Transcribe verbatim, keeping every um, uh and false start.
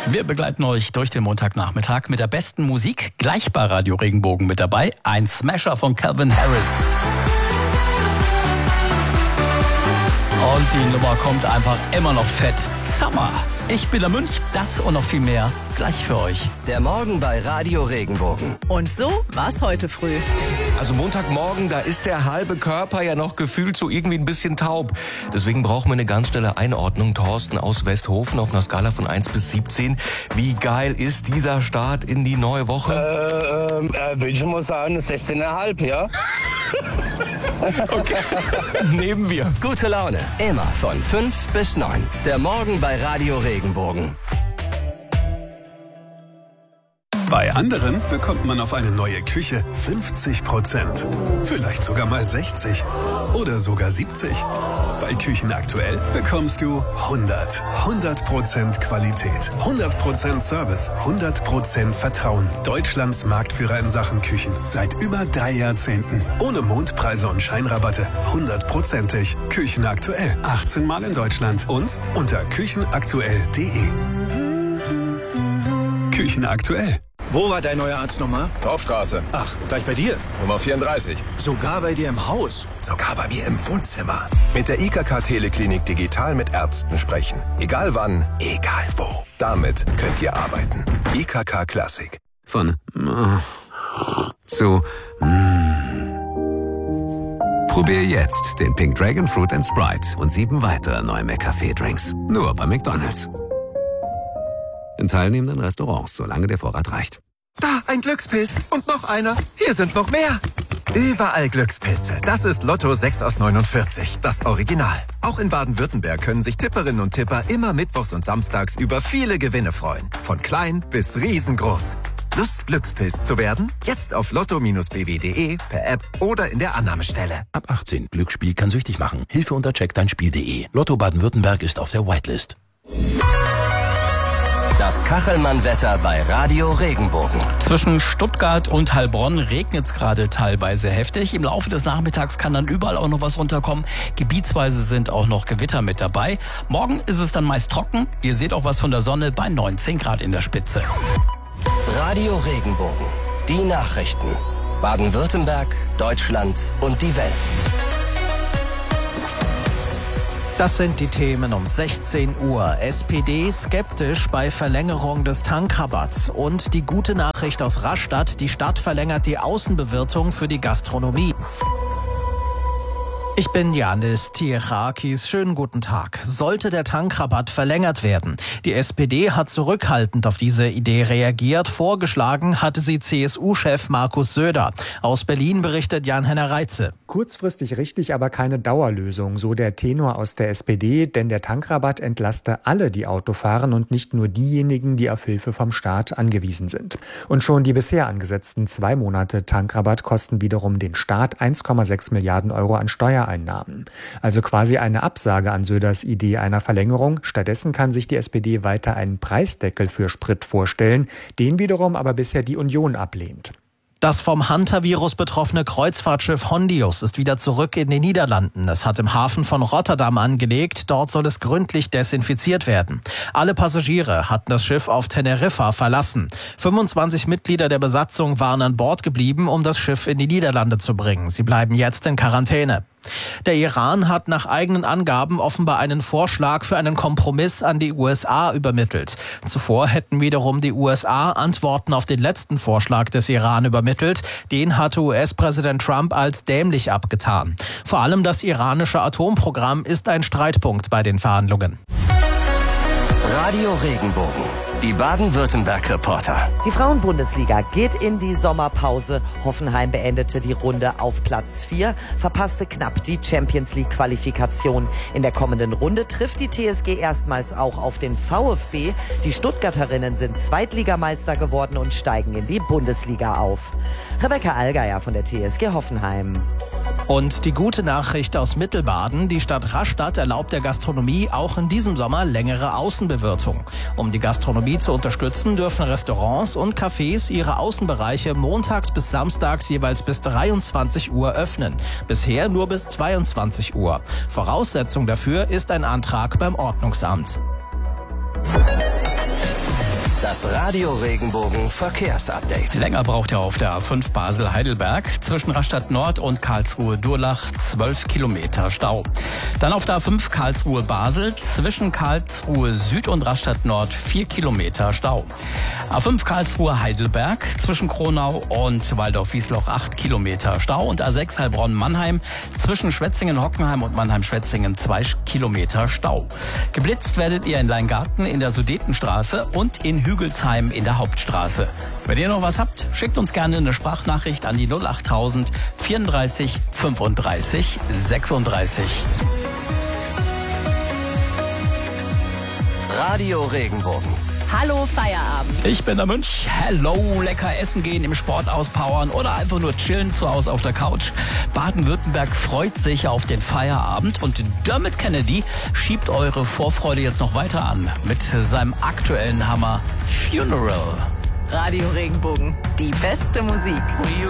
Wir begleiten euch durch den Montagnachmittag mit der besten Musik. Gleich bei Radio Regenbogen mit dabei ein Smasher von Calvin Harris. Und die Nummer kommt einfach immer noch fett. Summer. Ich bin der Münch, das und noch viel mehr gleich für euch. Der Morgen bei Radio Regenbogen. Und so war's heute früh. Also Montagmorgen, da ist der halbe Körper ja noch gefühlt so irgendwie ein bisschen taub. Deswegen brauchen wir eine ganz schnelle Einordnung. Thorsten aus Westhofen auf einer Skala von eins bis siebzehn. Wie geil ist dieser Start in die neue Woche? Äh, äh, würde ich mal sagen, sechzehn Komma fünf, ja. Okay, nehmen wir. Gute Laune, immer von fünf bis neun. Der Morgen bei Radio Regenbogen. Bei anderen bekommt man auf eine neue Küche fünfzig Prozent. Vielleicht sogar mal sechzig oder sogar siebzig. Bei Küchen aktuell bekommst du hundert. hundert Prozent Qualität, hundert Prozent Service, hundert Prozent Vertrauen. Deutschlands Marktführer in Sachen Küchen seit über drei Jahrzehnten. Ohne Mondpreise und Scheinrabatte. hundertprozentig. Küchen aktuell. achtzehn Mal in Deutschland und unter küchenaktuell punkt de. Küchen aktuell. Wo war dein neuer Arzt nochmal? Torfstraße. Ach, gleich bei dir? Nummer vierunddreißig. Sogar bei dir im Haus? Sogar bei mir im Wohnzimmer. Mit der I K K Teleklinik digital mit Ärzten sprechen. Egal wann, egal wo. Damit könnt ihr arbeiten. I K K Classic. Von zu Probier jetzt den Pink Dragon Fruit and Sprite und sieben weitere neue McCafé-Drinks. Nur bei McDonald's. In teilnehmenden Restaurants, solange der Vorrat reicht. Da, ein Glückspilz. Und noch einer. Hier sind noch mehr. Überall Glückspilze. Das ist Lotto sechs aus neunundvierzig, das Original. Auch in Baden-Württemberg können sich Tipperinnen und Tipper immer mittwochs und samstags über viele Gewinne freuen. Von klein bis riesengroß. Lust, Glückspilz zu werden? Jetzt auf lotto Bindestrich b w punkt de, per App oder in der Annahmestelle. Ab achtzehn. Glücksspiel kann süchtig machen. Hilfe unter check dein Spiel punkt de. Lotto Baden-Württemberg ist auf der Whitelist. Das Kachelmann-Wetter bei Radio Regenbogen. Zwischen Stuttgart und Heilbronn regnet es gerade teilweise heftig. Im Laufe des Nachmittags kann dann überall auch noch was runterkommen. Gebietsweise sind auch noch Gewitter mit dabei. Morgen ist es dann meist trocken. Ihr seht auch was von der Sonne bei neunzehn Grad in der Spitze. Radio Regenbogen. Die Nachrichten. Baden-Württemberg, Deutschland und die Welt. Das sind die Themen um sechzehn Uhr. S P D skeptisch bei Verlängerung des Tankrabatts. Und die gute Nachricht aus Rastatt, die Stadt verlängert die Außenbewirtung für die Gastronomie. Ich bin Janis Tierakis. Schönen guten Tag. Sollte der Tankrabatt verlängert werden? Die S P D hat zurückhaltend auf diese Idee reagiert. Vorgeschlagen hatte sie C S U-Chef Markus Söder. Aus Berlin berichtet Jan-Henner Reitze. Kurzfristig richtig, aber keine Dauerlösung, so der Tenor aus der S P D, denn der Tankrabatt entlaste alle, die Auto fahren und nicht nur diejenigen, die auf Hilfe vom Staat angewiesen sind. Und schon die bisher angesetzten zwei Monate Tankrabatt kosten wiederum den Staat eins Komma sechs Milliarden Euro an Steuereinnahmen. Also quasi eine Absage an Söders Idee einer Verlängerung. Stattdessen kann sich die S P D weiter einen Preisdeckel für Sprit vorstellen, den wiederum aber bisher die Union ablehnt. Das vom Hantavirus betroffene Kreuzfahrtschiff Hondius ist wieder zurück in den Niederlanden. Es hat im Hafen von Rotterdam angelegt. Dort soll es gründlich desinfiziert werden. Alle Passagiere hatten das Schiff auf Teneriffa verlassen. fünfundzwanzig Mitglieder der Besatzung waren an Bord geblieben, um das Schiff in die Niederlande zu bringen. Sie bleiben jetzt in Quarantäne. Der Iran hat nach eigenen Angaben offenbar einen Vorschlag für einen Kompromiss an die U S A übermittelt. Zuvor hätten wiederum die U S A Antworten auf den letzten Vorschlag des Iran übermittelt. Den hatte U S-Präsident Trump als dämlich abgetan. Vor allem das iranische Atomprogramm ist ein Streitpunkt bei den Verhandlungen. Radio Regenbogen. Die Baden-Württemberg-Reporter. Die Frauenbundesliga geht in die Sommerpause. Hoffenheim beendete die Runde auf Platz vier, verpasste knapp die Champions-League-Qualifikation. In der kommenden Runde trifft die T S G erstmals auch auf den VfB. Die Stuttgarterinnen sind Zweitligameister geworden und steigen in die Bundesliga auf. Rebecca Allgeier von der T S G Hoffenheim. Und die gute Nachricht aus Mittelbaden. Die Stadt Rastatt erlaubt der Gastronomie auch in diesem Sommer längere Außenbewirtung. Um die Gastronomie zu unterstützen, dürfen Restaurants und Cafés ihre Außenbereiche montags bis samstags jeweils bis dreiundzwanzig Uhr öffnen. Bisher nur bis zweiundzwanzig Uhr. Voraussetzung dafür ist ein Antrag beim Ordnungsamt. Das Radio Regenbogen Verkehrsupdate. Länger braucht ihr auf der A fünf Basel-Heidelberg zwischen Rastatt Nord und Karlsruhe-Durlach zwölf Kilometer Stau. Dann auf der A fünf Karlsruhe-Basel zwischen Karlsruhe Süd und Rastatt Nord vier Kilometer Stau. A fünf Karlsruhe-Heidelberg zwischen Kronau und Waldorf-Wiesloch acht Kilometer Stau und A sechs Heilbronn-Mannheim zwischen Schwetzingen-Hockenheim und Mannheim-Schwetzingen zwei Kilometer Stau. Geblitzt werdet ihr in Leingarten in der Sudetenstraße und in Hügelsheim in der Hauptstraße. Wenn ihr noch was habt, schickt uns gerne eine Sprachnachricht an die null achttausend vierunddreißig fünfunddreißig sechsunddreißig. Radio Regenbogen. Hallo Feierabend. Ich bin der Münch. Hello, lecker essen gehen, im Sport auspowern oder einfach nur chillen zu Hause auf der Couch. Baden-Württemberg freut sich auf den Feierabend und Dermot Kennedy schiebt eure Vorfreude jetzt noch weiter an mit seinem aktuellen Hammer Funeral. Radio Regenbogen, die beste Musik.